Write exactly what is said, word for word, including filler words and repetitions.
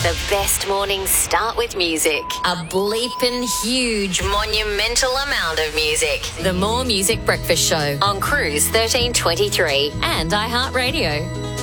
The best mornings start with music. A bleeping huge monumental amount of music. The More Music Breakfast Show on Cruise thirteen twenty-three and iHeartRadio.